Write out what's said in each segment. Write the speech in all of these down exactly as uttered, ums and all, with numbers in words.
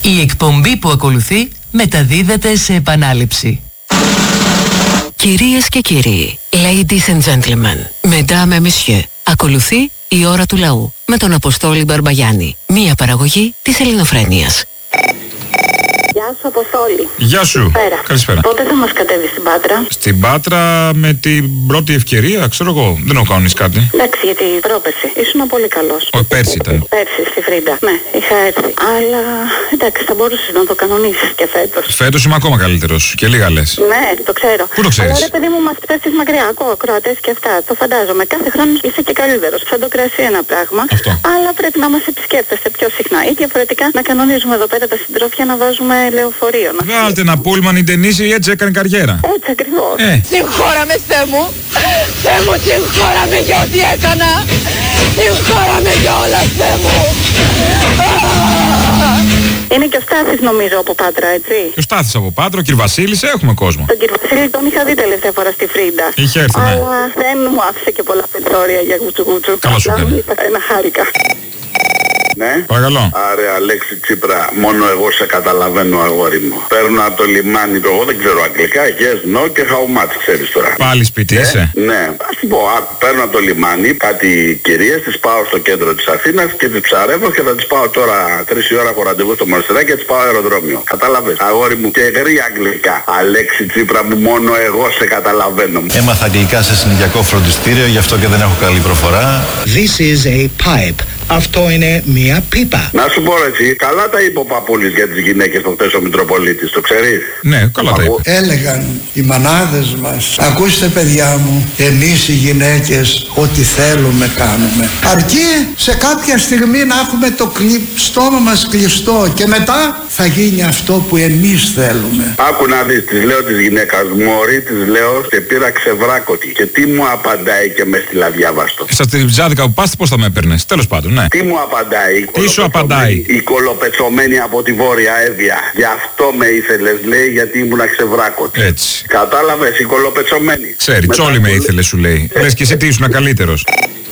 Η εκπομπή που ακολουθεί μεταδίδεται σε επανάληψη. Κυρίες και κύριοι, ladies and gentlemen, mesdames et messieurs, ακολουθεί η ώρα του λαού με τον Αποστόλη Μπαρμπαγιάννη, μία παραγωγή της Ελληνοφρένειας. Γεια σου, Αποστόλη. Γεια σου. Καλησπέρα. Καλησπέρα. Πότε θα μας κατέβεις στην Πάτρα? Στην Πάτρα με την πρώτη ευκαιρία, ξέρω εγώ. Δεν έχω κανονίσει κάτι. Εντάξει, γιατί πρόπερση ήσουν πολύ καλός. Όχι, πέρσι ήταν. Πέρσι στη Φρίντα. Ναι, είχα έρθει. Αλλά εντάξει, θα μπορούσες να το κανονίσεις και φέτος. Φέτος είμαι ακόμα καλύτερος. Και λίγα λες. Ναι, το ξέρω. Πού το ξέρεις? Αλλά ρε παιδί μου, μας πέφτεις μακριά. Ακούω ακροατές και αυτά. Το φαντάζομαι. Κάθε χρόνο είσαι και καλύτερος. Σαν το κρασί ένα πράγμα. Αυτό. Αλλά πρέπει να μας επισκέπτεσαι πιο συχνά. Ή διαφορετικά να κανονίζουμε εδώ πέρα τα συντρόφια να βάζουμε λεωφορείο. Να... Βγάλτε ένα πούλμαν η Ντενίση, έτσι έκανε καριέρα. Έτσι ακριβώς. Ε. Συγχώραμε, Θεέ μου! Θεέ μου, συγχώραμε για ό,τι έκανα! Συγχώραμε για όλα, Θεέ μου! Είναι και ο Στάθης νομίζω από Πάτρα, έτσι. Και ο Στάθης από Πάτρα, ο κ. Βασίλης, έχουμε κόσμο. Τον κ. Βασίλη τον είχα δει τελευταία φορά στη Φρίντα. Είχε έρθει, ναι. Αλλά δεν μου άφησε και πολλά περιθώρια για κουτσουκούτσου. Καλά σου έκανε. Ένα χάρηκα. Ναι. Παρακαλώ. Άρε Αλέξη Τσίπρα, μόνο εγώ σε καταλαβαίνω, αγόρι μου. Παίρνω από το λιμάνι, το εγώ δεν ξέρω αγγλικά, yes, no και how much, ξέρεις τώρα. Πάλι σπίτι Ε, είσαι. Ναι, ας την πω, άκου, παίρνω από το λιμάνι κάτι κυρίες, τις πάω στο κέντρο της Αθήνας και τις ψαρεύω και θα τις πάω τώρα τρεις η ώρα έχω ραντεβού στο Μοναστεράκι και τις πάω αεροδρόμιο. Κατάλαβες, αγόρι μου, και γρή αγγλικά. Αλέξη Τσίπρα μου, μόνο εγώ σε καταλαβαίνω. Έμαθα αγγλικά σε συνοικιακό φροντιστήριο, γι' αυτό και δεν έχω καλή προφορά. This is a pipe. Αυτό είναι μία πίπα. Να σου πω έτσι, καλά τα είπε ο Παπούλης για τις γυναίκες το χθες ο Μητροπολίτης, το ξέρεις? Ναι, καλά τα είπε. Έλεγαν οι μανάδες μας, ακούστε παιδιά μου, εμείς οι γυναίκες ό,τι θέλουμε κάνουμε. Αρκεί σε κάποια στιγμή να έχουμε το κλει... στόμα μας κλειστό και μετά θα γίνει αυτό που εμείς θέλουμε. Άκου να δεις, της λέω της γυναίκας, μωρή της λέω, σε πήρα ξεβράκωτη. Και τι μου απαντάει και με στείλα διάβαστο. Στα τριψάδικα που πας, πώς θα με έπαιρνες? Τέλος πάντων, ναι. Τι μου απαντάει? Τι σου απαντάει? Η κολοπετσωμένη από τη Βόρεια Εύβοια. Γι' αυτό με ήθελες, λέει, γιατί ήμουν ξεβράκωτη. Έτσι. Κατάλαβες, η κολοπετσωμένη. Ξέρει, Μετά τσόλι με που- ήθελε, σου λέει. Λες και εσύ τι ήσουν καλύτερος.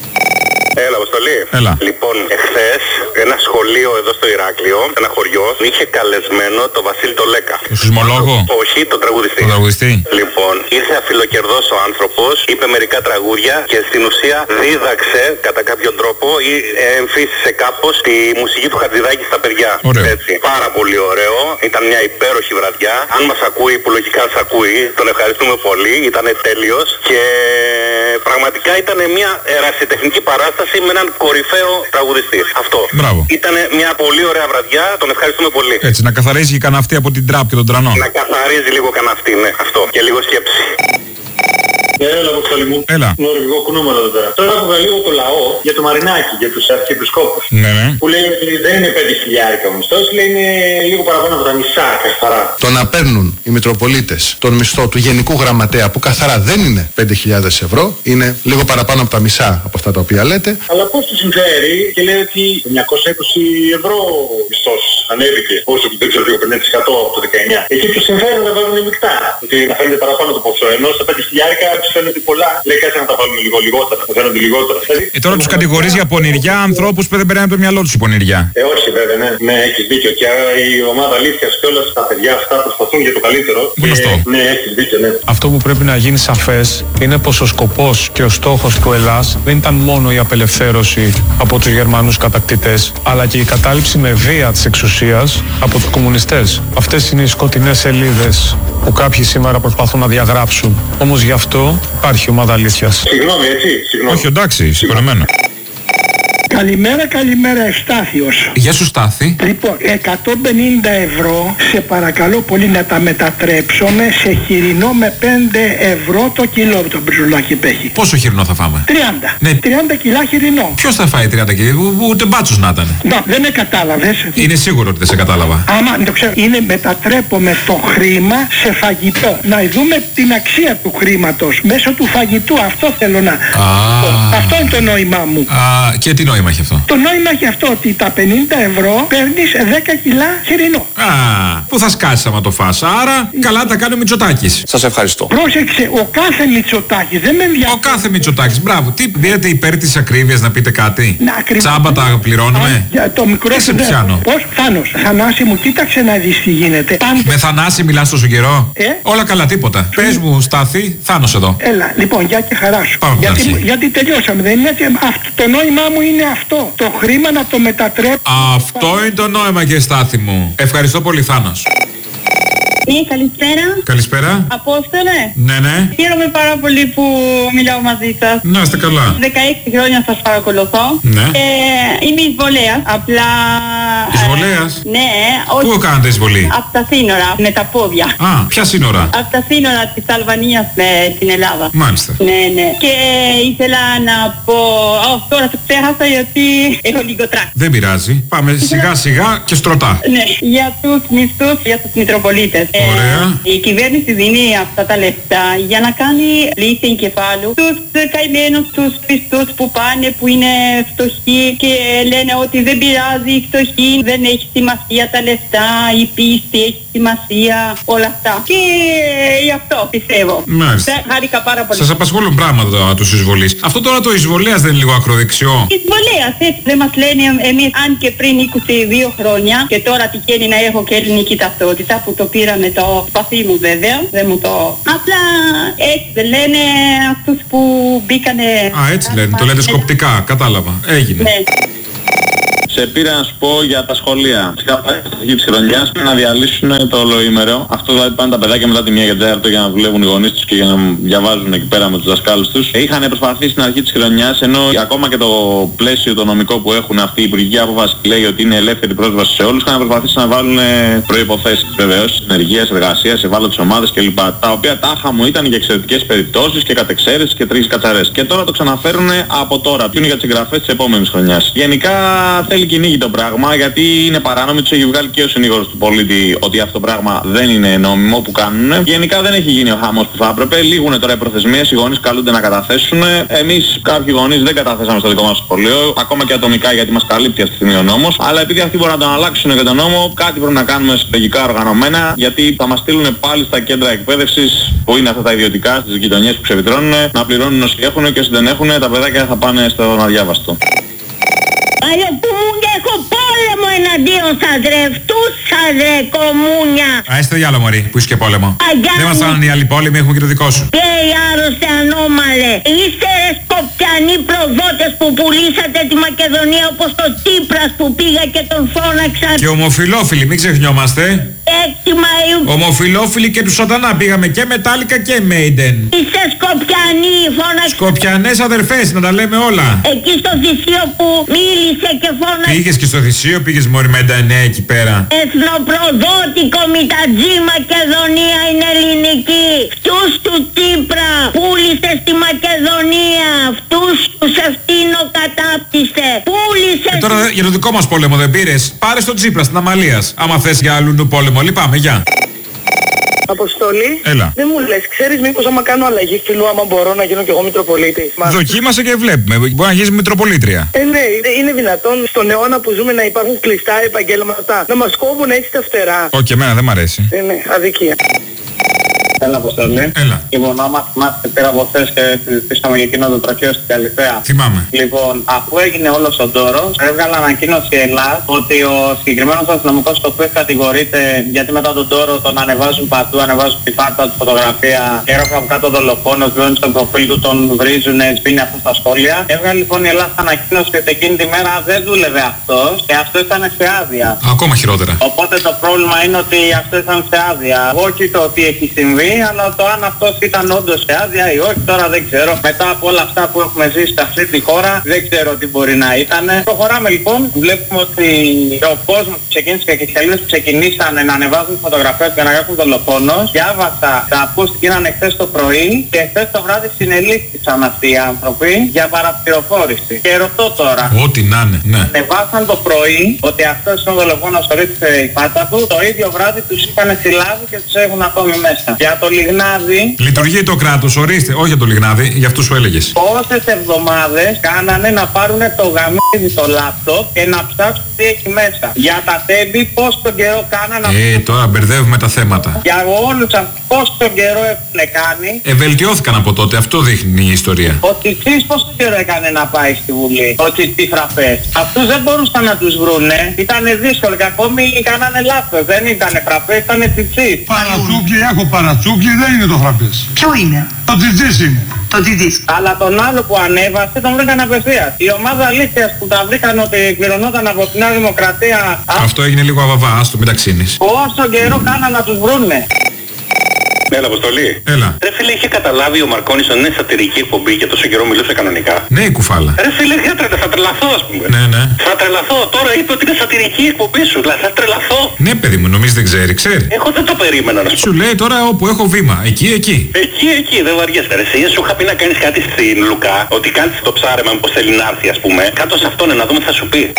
Έλα, Αποστολή. Έλα. Λοιπόν, εχθές ένα σχολείο εδώ στο Ηράκλειο, ένα χωριό, είχε καλεσμένο το Βασίλη το Λέκα. Το σεισμολόγο? Όχι, τον τραγουδιστή. Τον τραγουδιστή. Λοιπόν, ήρθε αφιλοκερδός ο άνθρωπος, είπε μερικά τραγούδια και στην ουσία δίδαξε κατά κάποιον τρόπο ή ε, εμφύσισε κάπως τη μουσική του Χατζηδάκη στα παιδιά. Ωραίο. Έτσι. Πάρα πολύ ωραίο. Ήταν μια υπέροχη βραδιά. Αν μας ακούει, που λογικά μας ακούει, τον ευχαριστούμε πολύ. Ήταν τέλειος και πραγματικά ήταν μια ερασιτεχνική παράσταση με έναν κορυφαίο τραγουδιστή. Αυτό. Μπράβο. Ήταν μια πολύ ωραία βραδιά. Τον ευχαριστούμε πολύ. Έτσι, να καθαρίζει και κανένα αυτή από την τραπ και τον τρανό. Να καθαρίζει λίγο καναυτή, ναι, αυτό. Και λίγο σκέψη. Έλα, Αποστολή μου. Έλα. Νορβηγό κουνούμενο εδώ πέρα. Τώρα άκουγα λίγο το λαό για το Μαρινάκι, για τους αρχιεπισκόπους. Ναι, ναι. Που λέει ότι δεν είναι πέντε χιλιάρικα ο μισθός, λέει είναι λίγο παραπάνω από τα μισά καθαρά. Το να παίρνουν οι Μητροπολίτες τον μισθό του Γενικού Γραμματέα που καθαρά δεν είναι πέντε χιλιάδες ευρώ, είναι λίγο παραπάνω από τα μισά από αυτά τα οποία λέτε. Αλλά πώς του συμφέρει και λέει ότι εννιακόσια είκοσι ευρώ ο μισθός ανέβηκε, όσο δεν ξέρω λίγο πενήντα τοις εκατό από το δεκαεννιά. Εκεί τους συμφέρει να βάλουν μεικτά. Ότι να φαίνεται παραπάνω το ποσό, ενώ στα πέντε χιλιάρικα τους φαίνεται πολλά. Λέει κάτσε να τα βάλουμε λίγο λιγότερα, να φαίνονται λιγότερα. Ε, τώρα τους κατηγορείς για πονηριά ανθρώπους που δεν περνάνε από το μυαλό τους η πονηριά. Ε, όχι βέβαια, ναι, ναι, έχεις δίκιο. Και η ομάδα αλήθειας και όλα τα παιδιά αυτά προσπαθούν για το καλύτερο. Γνωστό. Και, ναι, έχεις δίκιο, ναι. Αυτό που πρέπει να γίνει σαφές είναι πως ο σκοπός και ο στόχος του Ελλάς δεν ήταν μόνο η απελευθέρωση από τους Γερμανούς κατακτητές, αλλά και η κατάληψη με βία της εξουσίας από τους κομμουνιστές. Αυτές είναι οι σκοτεινές σελίδες που κάποιοι σήμερα προσπαθούν να διαγράψουν. Όμως γι' αυτό υπάρχει ομάδα αλήθειας. Συγγνώμη, έτσι, συγγνώμη. Όχι, εντάξει, συγχωρεμένο. Καλημέρα, καλημέρα, Ευστάθιος. Γεια σου, Στάθη. Λοιπόν, εκατόν πενήντα ευρώ σε παρακαλώ πολύ να τα μετατρέψουμε σε χοιρινό με πέντε ευρώ το κιλό το μπριζουλάκι που έχει. Πόσο χοιρινό θα φάμε? τριάντα. Ναι. τριάντα κιλά χοιρινό. Ποιος θα φάει τριάντα κιλά, ούτε μπάτσος να ήταν. Να, δεν με κατάλαβες. Είναι σίγουρο ότι δεν σε κατάλαβα. Άμα το ξέρω, είναι μετατρέπουμε το χρήμα σε φαγητό. Να δούμε την αξία του χρήματος μέσω του φαγητού. Αυτό θέλω να. Α, αυτό είναι το νόημά μου. Α, και τι νόημα νόημα έχει αυτό? Το νόημα έχει αυτό ότι τα πενήντα ευρώ παίρνεις δέκα κιλά χοιρινό. Α, πού θα σκάσεις άμα το φας. Άρα καλά τα κάνει ο Μητσοτάκης. Σας ευχαριστώ. Πρόσεξε, ο κάθε Μητσοτάκης δεν με ενδιαφέρει. Ο κάθε Μητσοτάκης, μπράβο. Τι πήρατε υπέρ της ακρίβειας να πείτε κάτι? Να, ακριβώς. Τσάμπα τα πληρώνουμε. Α, για το μικρό τι σε πιάνω? Πώς, Θάνος, Θανάση μου, κοίταξε να δεις τι γίνεται. Πάντε... Με Θανάση μιλάς τόσο καιρό? Ε? Όλα καλά, τίποτα. Σου... Πες μου, Στάθη, Θάνος εδώ. Έλα, λοιπόν, για και χαρά σου. Πάμε γιατί, γιατί τελειώσαμε, δεν είναι έτσι. Αυτό, το νόημά μου είναι αυτό. Το χρήμα να το μετατρέψω. Αυτό είναι το νόημα, και Στάθη μου. Ευχαριστώ πολύ, Θάνος. Ναι, καλησπέρα. Καλησπέρα. Απόστολε. Ναι, ναι. Χαίρομαι πάρα πολύ που μιλάω μαζί σας. Να είστε καλά. δεκαέξι χρόνια σας παρακολουθώ. Ναι. Ε, είμαι εισβολέας. Απλά... Εισβολέας? Ε, ναι. Πού κάνετε εισβολή? Από τα σύνορα, με τα πόδια. Α, ποια σύνορα? Από τα σύνορα της Αλβανίας με την Ελλάδα. Μάλιστα. Ναι, ναι. Και ήθελα να πω... Ω, τώρα το ξέχασα γιατί έχω λίγο τράκ. Δεν πειράζει. Πάμε σιγά σιγά και στρωτά. Ναι, για τους μισθούς, για τους Μητροπολίτες. Ωραία. Ε, η κυβέρνηση δίνει αυτά τα λεφτά για να κάνει λύση εγκεφάλου τους καημένους, τους πιστούς που πάνε, που είναι φτωχοί και λένε ότι δεν πειράζει, η φτωχή δεν έχει σημασία τα λεφτά, η πίστη έχει σημασία, όλα αυτά. Και γι' αυτό πιστεύω. Μάλιστα. Χάρηκα πάρα πολύ. Σας απασχολούν πράγματα τους εισβολείς. Αυτό τώρα το εισβολέας δεν είναι λίγο ακροδεξιό? Εισβολέας, έτσι δεν μας λένε εμείς, αν και πριν είκοσι δύο χρόνια, και τώρα τυχαίνει να έχω και ελληνική ταυτότητα που το πήρα με το σπαθί μου βέβαια, δεν μου το... Απλά έτσι δεν λένε αυτούς που μπήκανε... Α, έτσι λένε, το λέτε σκοπτικά, κατάλαβα, έγινε. Ναι. Σε πήρα να σου πω για τα σχολεία. Στην αρχή της χρονιάς να διαλύσουν το ολοήμερο. Αυτό δηλαδή πάνε τα παιδάκια μετά τη μία και τέταρτο για να δουλεύουν οι γονείς τους και για να διαβάζουν εκεί πέρα με τους δασκάλους τους. Είχαν προσπαθήσει στην αρχή της χρονιάς, ενώ ακόμα και το πλαίσιο το νομικό που έχουν αυτή η υπουργική απόφαση λέει ότι είναι ελεύθερη πρόσβαση σε όλους, είχαν προσπαθήσει να βάλουν προϋποθέσεις βεβαίως, ενεργείας, εργασίας, ευάλωτες ομάδες κλπ. Τα οποία τάχα μου ήταν για εξαιρετικές περιπτώσεις και κατεξαίρεσης και τρεις κατσαρές. Και τώρα το ξαναφέρουν από τώρα. Ποιο είναι για τις εγγραφές της επόμενης χρονιάς. Γενικά θέλει κυνήγει το πράγμα, γιατί είναι παράνομο, τους έχει βγάλει και ο συνήγορος του πολίτη ότι αυτό το πράγμα δεν είναι νόμιμο που κάνουν. Γενικά δεν έχει γίνει ο χαμός που θα έπρεπε. Λήγουνε τώρα οι προθεσμίες, οι γονείς καλούνται να καταθέσουν. Εμείς κάποιοι γονείς δεν καταθέσαμε στο δικό μας σχολείο, ακόμα και ατομικά γιατί μας καλύπτει αυτή τη στιγμή ο νόμος. Αλλά επειδή αυτοί μπορούν να τον αλλάξουν και τον νόμο, κάτι πρέπει να κάνουμε συλλογικά οργανωμένα, γιατί θα μας στείλουν πάλι στα κέντρα εκπαίδευσης που είναι αυτά τα ιδιωτικά, στις γειτονιές που ξεβιτρώνουν, να πληρώνουν όσοι έχουν και όσοι δεν έχουν, τα παιδάκια θα πάνε στον αδιάβαστο. Αλλιώ κομμούνια, έχω πόλεμο εναντίον σας ρε, φτούς σας ρε κομμούνια. Α, είστε διάλογο μωρή, που είσαι και πόλεμο. Αγιά δεν μας μου. φτάνουν οι άλλοι πόλεμοι, έχουμε και το δικό σου. Και οι άρρωστοι ανώμαλε. Είστε ρε σκοπιανοί προδότες που πουλήσατε τη Μακεδονία όπως το Τσίπρας που πήγα και τον φώναξα. Και ομοφιλόφιλοι, μην ξεχνιόμαστε. έξι Μαΐου. Ομοφιλόφιλοι και του σατανά, πήγαμε και Μετάλικα και Μέιντεν. Είστε σκοπιανοί, φώναξα. Σκοπιανές αδερφές, να τα λέμε όλα. Εκεί στο θυσίο που μίλησε και φώναξε. Πήγες και στο θυσίο, πήγες μωρή με τα εννέα εκεί πέρα. Εθνοπροδότικο Μητατζή Μακεδονία είναι ελληνική. Φτούς του Τσίπρα πούλησε στη Μακεδονία. Φτούς τους ευθύνω κατάπτυστε. Πούλησε. Ε, τώρα για το δικό μας πόλεμο δεν πήρες. Πάρε στο Τσίπρα στην Αμαλίας. Άμα θες για αλλού πόλεμο, λυπάμαι, γεια. Αποστολή. Έλα. Δεν μου λες, ξέρεις μήπως άμα κάνω αλλαγή φίλου, άμα μπορώ να γίνω κι εγώ Μητροπολίτης. Δοκίμασε και βλέπουμε. Μπορεί να γίνεις Μητροπολίτρια. Ε, ναι, είναι δυνατόν στον αιώνα που ζούμε να υπάρχουν κλειστά επαγγέλματα, να μας κόβουν έτσι τα φτερά. Όχι, εμένα δεν μ' αρέσει. Ε, ναι, αδικία. Έλα, Αποστολή. Έλα. Λοιπόν, άμα θυμάστε, πήρα από χθες και συζητήσαμε για εκείνο το τροχαίο στην Καλυθέα. Θυμάμαι. Λοιπόν, αφού έγινε όλος ο ντόρος, έβγαλε ανακοίνωση η Ελλάδα ότι ο συγκεκριμένος αστυνομικός το οποίο κατηγορείται γιατί μετά τον ντόρο τον ανεβάζουν παντού, ανεβάζουν τη φάρτα του φωτογραφία και έγραφε από κάτω δολοφόνος, βιώνει στο προφίλ του, τον βρίζουνε, σβήνει αυτά στα σχόλια. Έβγαλε λοιπόν η Ελλάδα ανακοίνωση ότι εκείνη τη μέρα δεν δούλευε αυτός και αυτό ήταν σε άδεια. Ακόμα χειρότερα. Οπότε το πρόβλημα είναι ότι αυτό ήταν σε άδεια. Όχι το ότι έχει συμβεί, αλλά το αν αυτός ήταν όντως σε άδεια ή όχι, τώρα δεν ξέρω. Μετά από όλα αυτά που έχουμε ζήσει σε αυτή τη χώρα, δεν ξέρω τι μπορεί να ήταν. Προχωράμε λοιπόν. Βλέπουμε ότι ο κόσμος που ξεκίνησε και οι σελίδες που ξεκινήσανε να ανεβάζουν φωτογραφίες και να γράφουν δολοφόνος. Διάβασα τα post που γίνανε χθες το πρωί και χθες το βράδυ συνελήφθησαν αυτοί οι άνθρωποι για παραπληροφόρηση. Και ρωτώ τώρα. Ό,τι να είναι, ναι. Ανεβάσαν το πρωί ότι αυτός είναι ο δολοφόνος, ορίστε η πάτα του. Το ίδιο βράδυ τους είχαν συλλάβει και τους έχουν ακόμη μέσα. Για το Λιγνάδι. Λειτουργεί το κράτος, ορίστε. Όχι για το Λιγνάδι, για αυτούς σου έλεγες. Πόσες εβδομάδες κάνανε να πάρουν το γαμίδι το λάπτοπ και να ψάξουν τι έχει μέσα. Για τα τέμπη πόσο καιρό κάνανε. Ε, τώρα μπερδεύουμε τα θέματα. Για όλους αυτούς πόσο καιρό έχουν κάνει. Ε, βελτιώθηκαν από τότε, αυτό δείχνει η ιστορία. Ο Τσιτσής πόσο καιρό έκανε να πάει στη Βουλή. Ο Τσιτσίφραπες. Αυτούς δεν μπορούσαν να τους βρούνε. Ήτανε δύσκολο και ακόμη κάνανε λάθος. Δεν ήτανε φραπές, ήτανε Τσιτσής. Παρατσούκλι, έχω παρατσούκλι, δεν είναι το φραπές. Ποιο είναι? Το Τσιτσής είναι. Το Τσιτσής. Αλλά τον άλλο που ανέβασε τον βρήκαν απευθείας. Η ομάδα αλήθειας που τα βρήκαν ότι πληρωνόταν από την Νέα Δημοκρατία. Αυτό έγινε λίγο αβαβά, άστο μην τα ξύνεις. Πόσο καιρό κάναν να τους βρούνε. Έλα, Αποστολή. Έλα. Ρε φίλε, είχε καταλάβει ο Μαρκόνης ότι είναι σατυρική εκπομπή και τόσο καιρό μιλούσε κανονικά. Ναι, η κουφάλα. Ρε φίλε, θα, τρε, θα τρελαθώ, ας πούμε. Ναι, ναι. Θα τρελαθώ. Τώρα είπε ότι είναι σατυρική εκπομπή σου. Δηλαδή θα τρελαθώ. Ναι, παιδί μου, νομίζει δεν ξέρει, ξέρει. Εγώ δεν το περίμενα να σου. Σου λέει τώρα όπου έχω βήμα. Εκεί, εκεί. Εκεί, εκεί, δεν βαριέσαι. Ρε, εσύ σου είχα πει να κάνεις κάτι στην Λουκά. Ότι κάνεις το ψάρεμα πως θέλει να έρθει, ας πούμε. Κάτω σε αυτόν να δούμε τι θα σου πει.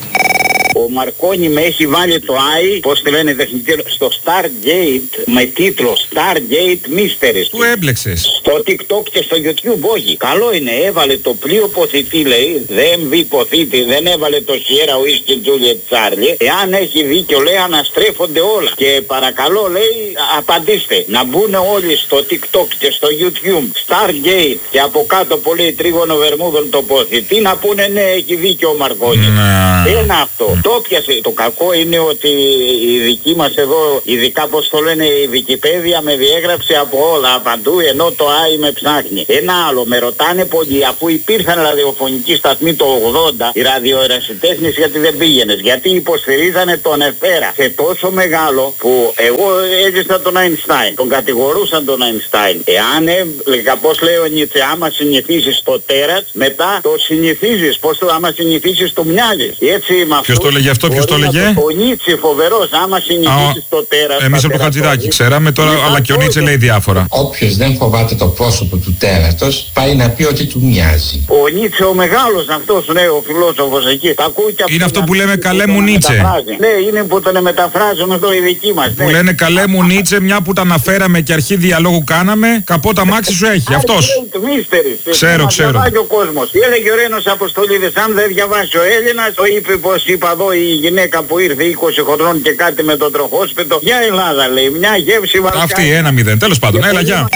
Ο Μαρκόνι με έχει βάλει το άι, πώς τη λένε τεχνητή, στο Stargate με τίτλο Stargate Mysteries. Πού έμπλεξες? Στο TikTok και στο YouTube, όχι. Καλό είναι, έβαλε το πλοίο ποθητή, λέει, δεν βει ποθήτη, δεν έβαλε το Sierra Whiskey Juliet Charlie. Εάν έχει δίκιο, λέει, αναστρέφονται όλα. Και παρακαλώ, λέει, απαντήστε. Να μπουν όλοι στο TikTok και στο YouTube Stargate και από κάτω πολύ τρίγωνο βερμούδων το ποθητή να πούνε ναι, έχει δίκιο ο Μαρκόνι. Ένα αυτό. Το πιασε. Το κακό είναι ότι η δική μας εδώ, ειδικά πως το λένε η Wikipedia, με διέγραψε από όλα παντού, ενώ το άι με ψάχνει. Ένα άλλο, με ρωτάνε πολλοί, αφού υπήρχαν ραδιοφωνικοί σταθμοί το ογδόντα, οι ραδιοερασιτέχνες, γιατί δεν πήγαινες? Γιατί υποστηρίζανε τον Εφέρα σε τόσο μεγάλο που εγώ έζησα τον Αϊνστάιν, τον κατηγορούσαν τον Αϊνστάιν. Εάν έλεγα, πως λέει ο Νίτσε, άμα συνηθίσεις το τέρας, μετά το συνηθίζεις. Πως το άμα συνηθίσεις το μοιάζεις. Έτσι με αυτό. Ποιος το έλεγε αυτό, ποιος το έλεγε? Ο Νίτσε, φοβερός, άμα συνηθίσεις το τέρας. Εμείς από το Χατζηδάκι ξέραμε τώρα, αλλά και ο Νίτσε λέει διάφορα. Όποιος δεν φοβάται το πρόσωπο του τέρατος, πάει να πει ότι του μοιάζει. Ο Νίτσε ο μεγάλος αυτός, ναι, ο φιλόσοφος εκεί. Είναι αυτό που λέμε καλέ μου Νίτσε. Ναι, είναι που τον μεταφράζουν εδώ οι δικοί μας. Που λένε καλέ μου Νίτσε, μια που τα αναφέραμε και αρχή διαλόγου κάναμε, καπότα μάξι σου έχει. Αυτός. Ξέρω, ξέρω. Ο κόσμος. Έλεγε ο Ρένος Αποστολίδης, αν δεν διαβάσει ο Έλληνας, το είπε πως είπα εδώ η γυναίκα που ήρθε είκοσι χρονών και κάτι με τον τροχόσπιτο. Μια Ελλάδα λέει, μια γεύση βαρκά. Αυτή, ένα μηδέν. Τέλος πάντων, έλα, γεια.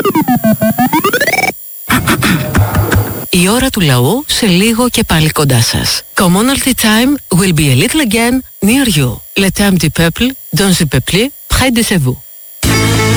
Η ώρα του λαού σε λίγο και πάλι κοντά σας. Commonalty time will be a little again near you. Le temps du peuple, dans le peuple, près de vous.